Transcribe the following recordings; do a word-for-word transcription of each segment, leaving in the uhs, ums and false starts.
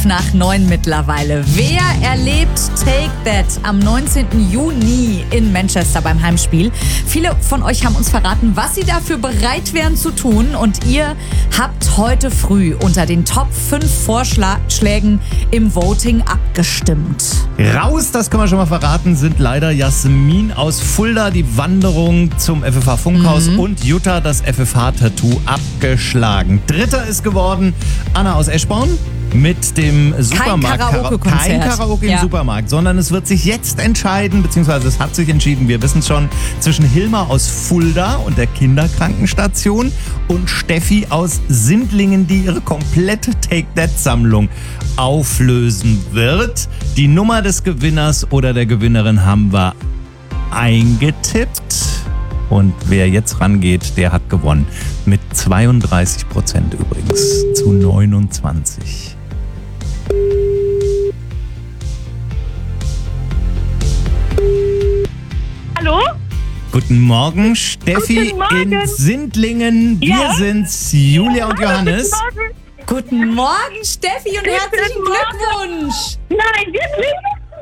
Fünf nach neun mittlerweile. Wer erlebt Take That am neunzehnten Juni in Manchester beim Heimspiel? Viele von euch haben uns verraten, was sie dafür bereit wären zu tun. Und ihr habt heute früh unter den Top fünf Vorschlägen im Voting abgestimmt. Raus, das können wir schon mal verraten, sind leider Jasmin aus Fulda, die Wanderung zum F F H-Funkhaus mhm. und Jutta, das F F H-Tattoo, abgeschlagen. Dritter ist geworden Anna aus Eschborn mit dem Supermarkt. Kein Karaoke-Konzert. Kein Karaoke im ja. Supermarkt, sondern es wird sich jetzt entscheiden, beziehungsweise es hat sich entschieden, wir wissen es schon, zwischen Hilma aus Fulda und der Kinderkrankenstation und Steffi aus Sindlingen, die ihre komplette Take-That-Sammlung auflösen wird. Die Nummer des Gewinners oder der Gewinnerin haben wir eingetippt. Und wer jetzt rangeht, der hat gewonnen. Mit zweiunddreißig Prozent übrigens zu neunundzwanzig. Hallo? Guten Morgen, Steffi Guten Morgen. in Sindlingen. Wir Ja? sind's, Julia und Johannes. Guten Morgen, Steffi, und herzlichen Guten Morgen. Glückwunsch. Nein, wirklich?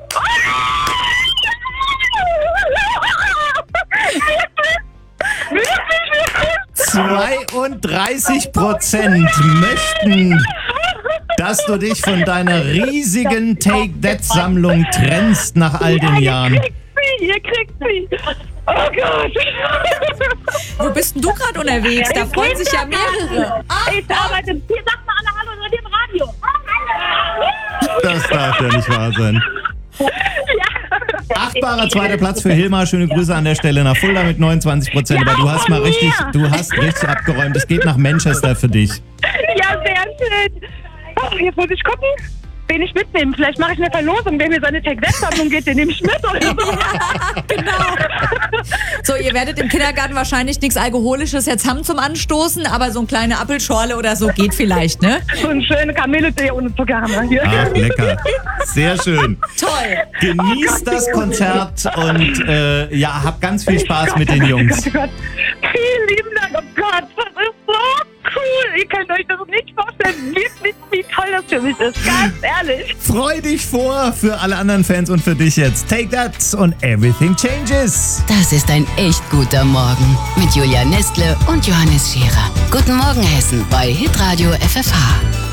zweiunddreißig Prozent möchten, dass du dich von deiner riesigen Take-That-Sammlung trennst nach all den Jahren. Ihr kriegt sie, ihr kriegt sie. Oh Gott. Wo bist denn du gerade unterwegs? Da Im freuen sich ja Kindergarten. mehrere. Ah, Ich arbeite. Hier sagt mal alle Hallo über dem Radio. Das darf ja nicht wahr sein. Achtbarer zweiter Platz für Hilma. Schöne Grüße an der Stelle nach Fulda mit neunundzwanzig Prozent. Aber du hast mal richtig, du hast richtig abgeräumt. Es geht nach Manchester für dich. Ja, sehr schön. Oh, jetzt muss ich gucken, wen ich mitnehme. Vielleicht mache ich eine Verlosung, wenn mir seine Take-That-Sammlung geht, den nehme ich mit oder so. genau. So, ihr werdet im Kindergarten wahrscheinlich nichts Alkoholisches jetzt haben zum Anstoßen, aber so eine kleine Apfelschorle oder so geht vielleicht, ne? So ein schöner Kamillentee ohne Zucker haben wir hier. Ach, lecker. Sehr schön. Toll. Genießt das Konzert und äh, ja, habt ganz viel Spaß mit den Jungs. Oh Gott. Vielen lieben Dank. Oh Gott, das ist so cool. Ihr könnt euch das nicht vorstellen, wirklich, wie toll das für mich ist. Ganz ehrlich. Freu dich vor für alle anderen Fans und für dich jetzt. Take That und Everything Changes. Das ist ein echt guter Morgen mit Julia Nestle und Johannes Scherer. Guten Morgen Hessen bei Hitradio F F H.